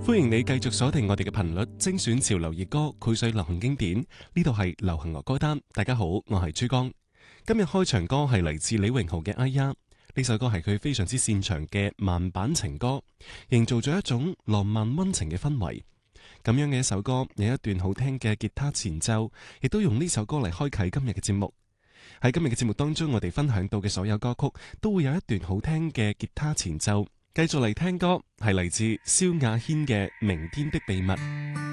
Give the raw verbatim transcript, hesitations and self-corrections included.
歡迎你繼續鎖定我哋嘅頻率，精選潮流熱歌，繪水流行經典。呢度係流行樂歌單。大家好，我係珠江。今日開場歌係嚟自李榮浩嘅《哎呀》，呢首歌係佢非常之擅長嘅慢板情歌，營造咗一種浪漫溫情嘅氛圍。咁樣嘅一首歌，有一段好聽嘅吉他前奏，亦都用呢首歌嚟開啟今日嘅節目。喺今日嘅節目當中，我哋分享到嘅所有歌曲都會有一段好聽嘅吉他前奏。繼續嚟聽歌，係嚟自蕭亞軒嘅《明天的秘密》。